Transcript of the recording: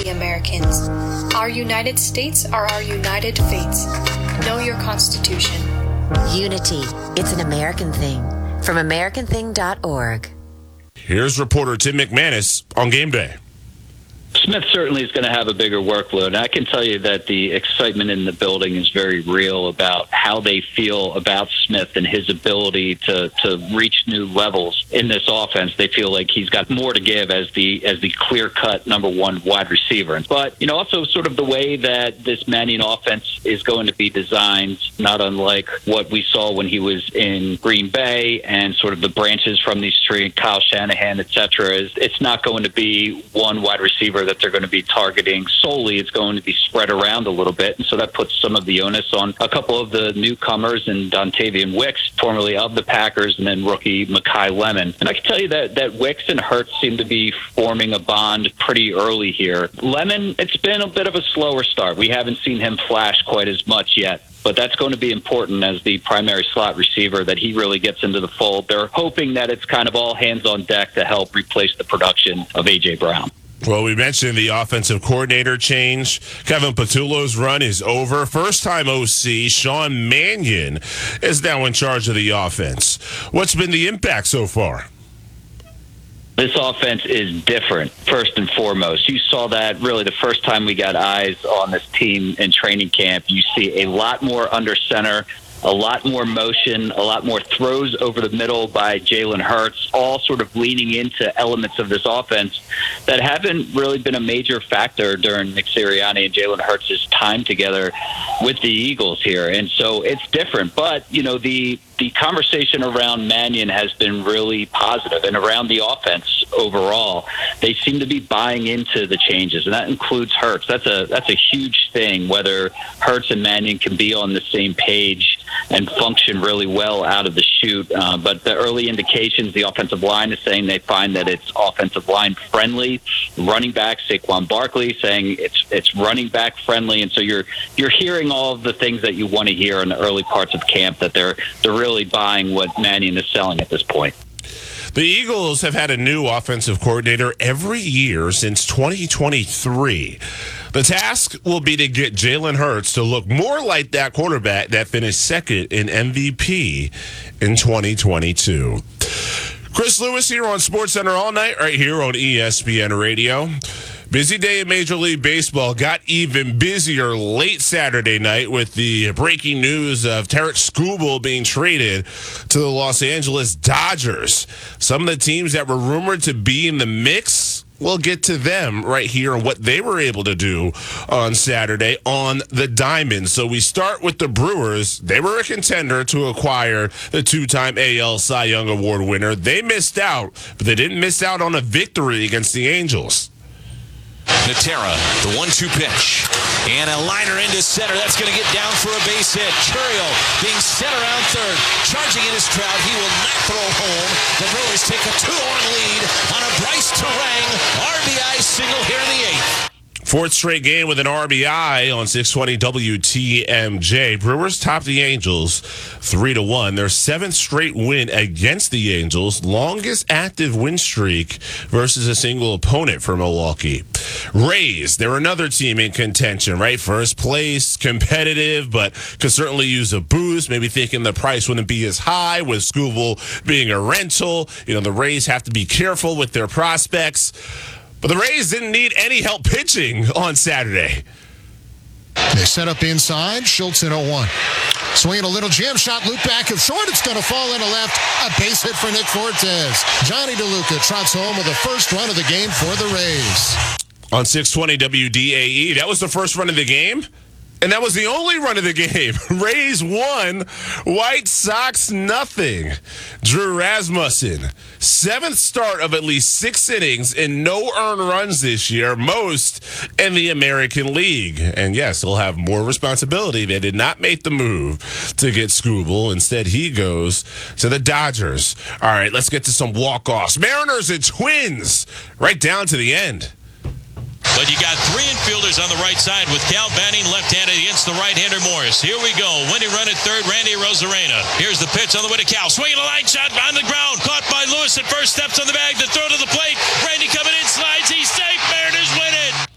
the Americans. Our United States are our united fates. Know your Constitution. Unity. It's an American thing. From AmericanThing.org. Here's reporter Tim McManus on Game Day. Smith certainly is going to have a bigger workload. And I can tell you that the excitement in the building is very real about how they feel about Smith and his ability to reach new levels in this offense. They feel like he's got more to give as the clear-cut number one wide receiver. But, also sort of the way that this Mannion offense is going to be designed, not unlike what we saw when he was in Green Bay and sort of the branches from these trees, Kyle Shanahan, et cetera, is it's not going to be one wide receiver that they're going to be targeting solely. It's going to be spread around a little bit, and so that puts some of the onus on a couple of the newcomers, and Dontavian Wicks, formerly of the Packers, and then rookie Mekhi Lemon. And I can tell you that Wicks and Hurts seem to be forming a bond pretty early here. Lemon, it's been a bit of a slower start. We haven't seen him flash quite as much yet, but that's going to be important as the primary slot receiver that he really gets into the fold. They're hoping that it's kind of all hands on deck to help replace the production of A.J. Brown. Well, we mentioned the offensive coordinator change. Kevin Patullo's run is over. First-time OC Sean Mannion is now in charge of the offense. What's been the impact so far? This offense is different, first and foremost. You saw that really the first time we got eyes on this team in training camp. You see a lot more under center, a lot more motion, a lot more throws over the middle by Jalen Hurts, all sort of leaning into elements of this offense that haven't really been a major factor during Nick Sirianni and Jalen Hurts' time together with the Eagles here. And so it's different. But, the conversation around Mannion has been really positive, and around the offense overall. They seem to be buying into the changes, and that includes Hurts. That's a huge thing, whether Hurts and Mannion can be on the same page and function really well out of the chute. But the early indications, the offensive line is saying they find that it's offensive line friendly. Running back Saquon Barkley saying it's running back friendly, and so you're hearing all of the things that you want to hear in the early parts of camp, that they're really buying what Mannion is selling at this point. The Eagles have had a new offensive coordinator every year since 2023. The task will be to get Jalen Hurts to look more like that quarterback that finished second in MVP in 2022. Chris Lewis here on SportsCenter all night, right here on ESPN Radio. Busy day in Major League Baseball. Got even busier late Saturday night with the breaking news of Tarik Skubal being traded to the Los Angeles Dodgers. Some of the teams that were rumored to be in the mix, we'll get to them right here and what they were able to do on Saturday on the diamond. So we start with the Brewers. They were a contender to acquire the two-time AL Cy Young Award winner. They missed out, but they didn't miss out on a victory against the Angels. Natera, the 1-2 pitch. And a liner into center. That's going to get down for a base hit. Churiel being sent around third. Charging in his Trout. He will not throw home. The Brewers take a 2-1 lead on a Bryce Terang RBI single here in the eighth. Fourth straight game with an RBI on 620 WTMJ. Brewers top the Angels 3-1. Their seventh straight win against the Angels. Longest active win streak versus a single opponent for Milwaukee. Rays, they're another team in contention, right? First place, competitive, but could certainly use a boost. Maybe thinking the price wouldn't be as high with Skubal being a rental. The Rays have to be careful with their prospects. But the Rays didn't need any help pitching on Saturday. They set up inside. Schultz in 0-1. Swinging a little jam shot. Loop back of short. It's going to fall into left. A base hit for Nick Fortes. Johnny DeLuca trots home with the first run of the game for the Rays. On 620 WDAE, that was the first run of the game. And that was the only run of the game. Rays 1, White Sox nothing. Drew Rasmussen, seventh start of at least 6 innings and no earned runs this year, most in the American League. And yes, he'll have more responsibility. They did not make the move to get Skubal. Instead, he goes to the Dodgers. All right, let's get to some walk-offs. Mariners and Twins, right down to the end. But you got 3 infielders on the right side with Cal Banning left-handed against the right-hander Morris. Here we go. Winning run at third, Randy Rosarena. Here's the pitch on the way to Cal. Swinging a line shot on the ground. Caught by Lewis at first. Steps on the bag. The throw to the plate. Randy coming in. Slides. He's safe. Mariners win it.